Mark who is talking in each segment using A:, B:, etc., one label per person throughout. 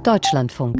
A: Deutschlandfunk.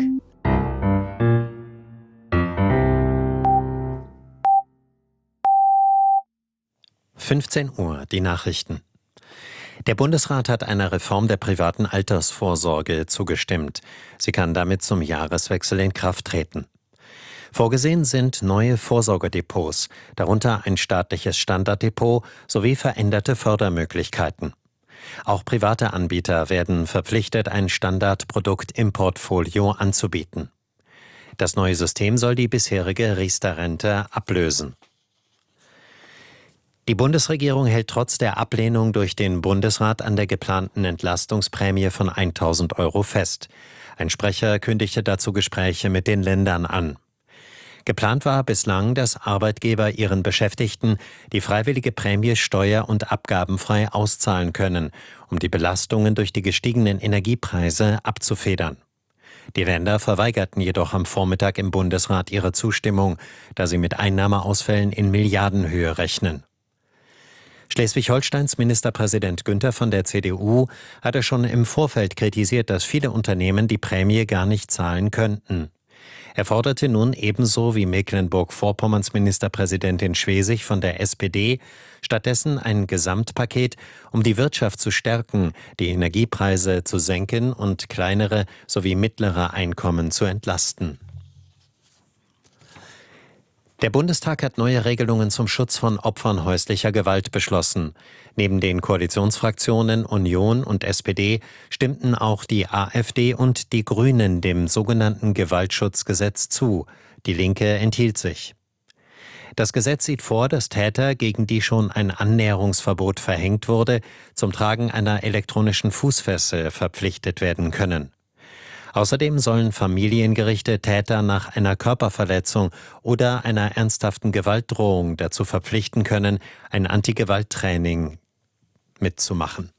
B: Uhr, die Nachrichten. Der Bundesrat hat einer Reform der privaten Altersvorsorge zugestimmt. Sie kann damit zum Jahreswechsel in Kraft treten. Vorgesehen sind neue Vorsorgedepots, darunter ein staatliches Standarddepot sowie veränderte Fördermöglichkeiten. Auch private Anbieter werden verpflichtet, ein Standardprodukt im Portfolio anzubieten. Das neue System soll die bisherige Riester-Rente ablösen. Die Bundesregierung hält trotz der Ablehnung durch den Bundesrat an der geplanten Entlastungsprämie von 1.000 € fest. Ein Sprecher kündigte dazu Gespräche mit den Ländern an. Geplant war bislang, dass Arbeitgeber ihren Beschäftigten die freiwillige Prämie steuer- und abgabenfrei auszahlen können, um die Belastungen durch die gestiegenen Energiepreise abzufedern. Die Länder verweigerten jedoch am Vormittag im Bundesrat ihre Zustimmung, da sie mit Einnahmeausfällen in Milliardenhöhe rechnen. Schleswig-Holsteins Ministerpräsident Günther von der CDU hatte schon im Vorfeld kritisiert, dass viele Unternehmen die Prämie gar nicht zahlen könnten. Er forderte nun ebenso wie Mecklenburg-Vorpommerns Ministerpräsidentin Schwesig von der SPD stattdessen ein Gesamtpaket, um die Wirtschaft zu stärken, die Energiepreise zu senken und kleinere sowie mittlere Einkommen zu entlasten. Der Bundestag hat neue Regelungen zum Schutz von Opfern häuslicher Gewalt beschlossen. Neben den Koalitionsfraktionen Union und SPD stimmten auch die AfD und die Grünen dem sogenannten Gewaltschutzgesetz zu. Die Linke enthielt sich. Das Gesetz sieht vor, dass Täter, gegen die schon ein Annäherungsverbot verhängt wurde, zum Tragen einer elektronischen Fußfessel verpflichtet werden können. Außerdem sollen Familiengerichte Täter nach einer Körperverletzung oder einer ernsthaften Gewaltdrohung dazu verpflichten können, ein Antigewalttraining mitzumachen.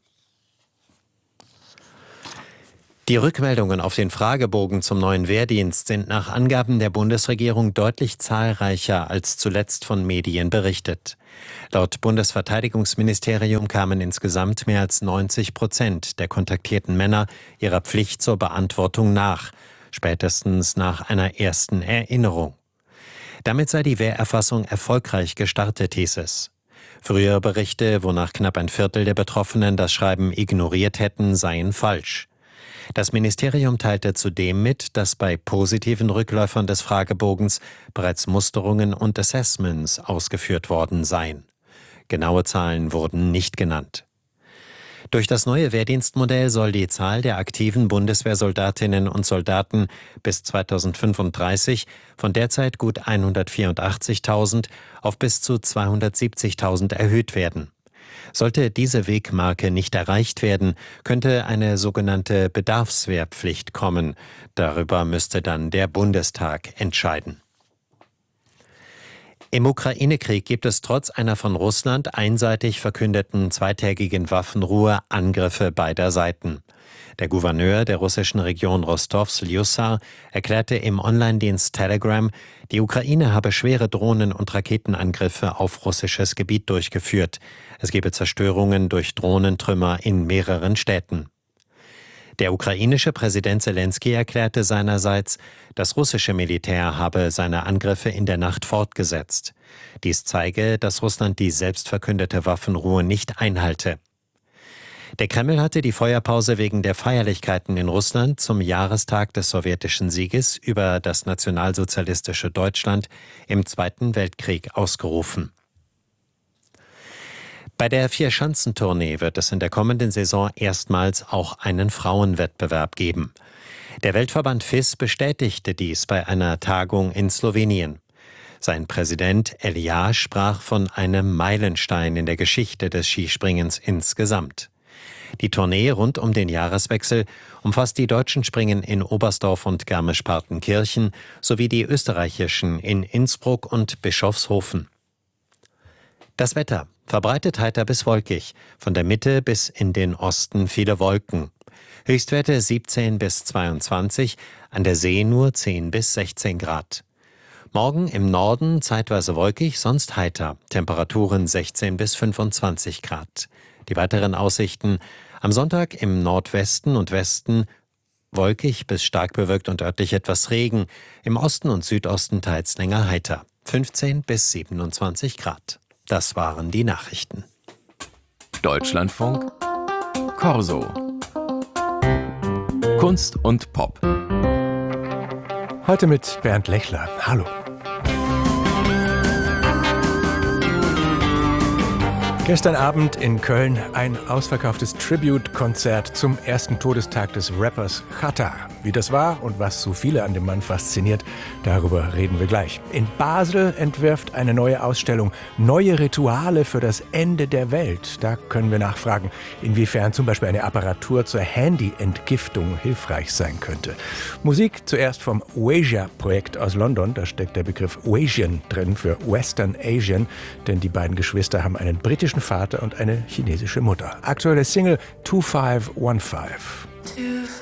B: Die Rückmeldungen auf den Fragebogen zum neuen Wehrdienst sind nach Angaben der Bundesregierung deutlich zahlreicher als zuletzt von Medien berichtet. Laut Bundesverteidigungsministerium kamen insgesamt mehr als 90% der kontaktierten Männer ihrer Pflicht zur Beantwortung nach, spätestens nach einer ersten Erinnerung. Damit sei die Wehrerfassung erfolgreich gestartet, hieß es. Frühere Berichte, wonach knapp ein Viertel der Betroffenen das Schreiben ignoriert hätten, seien falsch. Das Ministerium teilte zudem mit, dass bei positiven Rückläufern des Fragebogens bereits Musterungen und Assessments ausgeführt worden seien. Genaue Zahlen wurden nicht genannt. Durch das neue Wehrdienstmodell soll die Zahl der aktiven Bundeswehrsoldatinnen und Soldaten bis 2035 von derzeit gut 184.000 auf bis zu 270.000 erhöht werden. Sollte diese Wegmarke nicht erreicht werden, könnte eine sogenannte Bedarfswehrpflicht kommen. Darüber müsste dann der Bundestag entscheiden. Im Ukraine-Krieg gibt es trotz einer von Russland einseitig verkündeten zweitägigen Waffenruhe Angriffe beider Seiten. Der Gouverneur der russischen Region Rostows, Lyusar, erklärte im Online-Dienst Telegram, die Ukraine habe schwere Drohnen- und Raketenangriffe auf russisches Gebiet durchgeführt. Es gebe Zerstörungen durch Drohnentrümmer in mehreren Städten. Der ukrainische Präsident Selenskyj erklärte seinerseits, das russische Militär habe seine Angriffe in der Nacht fortgesetzt. Dies zeige, dass Russland die selbstverkündete Waffenruhe nicht einhalte. Der Kreml hatte die Feuerpause wegen der Feierlichkeiten in Russland zum Jahrestag des sowjetischen Sieges über das nationalsozialistische Deutschland im Zweiten Weltkrieg ausgerufen. Bei der Vierschanzentournee wird es in der kommenden Saison erstmals auch einen Frauenwettbewerb geben. Der Weltverband FIS bestätigte dies bei einer Tagung in Slowenien. Sein Präsident Elias sprach von einem Meilenstein in der Geschichte des Skispringens insgesamt. Die Tournee rund um den Jahreswechsel umfasst die deutschen Springen in Oberstdorf und Garmisch-Partenkirchen sowie die österreichischen in Innsbruck und Bischofshofen. Das Wetter: verbreitet heiter bis wolkig, von der Mitte bis in den Osten viele Wolken. Höchstwerte 17 bis 22, an der See nur 10 bis 16 Grad. Morgen im Norden zeitweise wolkig, sonst heiter, Temperaturen 16 bis 25 Grad. Die weiteren Aussichten: am Sonntag im Nordwesten und Westen Wolkig bis stark bewölkt und örtlich etwas Regen. Im Osten und Südosten teils länger heiter. 15 bis 27 Grad. Das waren die Nachrichten.
A: Deutschlandfunk Corso. Kunst und Pop.
C: Heute mit Bernd Lechler. Hallo. Gestern Abend in Köln ein ausverkauftes Tribute-Konzert zum ersten Todestag des Rappers Xatar. Wie das war und was so viele an dem Mann fasziniert, darüber reden wir gleich. In Basel entwirft eine neue Ausstellung neue Rituale für das Ende der Welt. Da können wir nachfragen, inwiefern zum Beispiel eine Apparatur zur Handy-Entgiftung hilfreich sein könnte. Musik zuerst vom Wasia-Projekt aus London. Da steckt der Begriff Wasian drin für Western Asian, denn die beiden Geschwister haben einen britischen Vater und eine chinesische Mutter. Aktuelle Single 2515.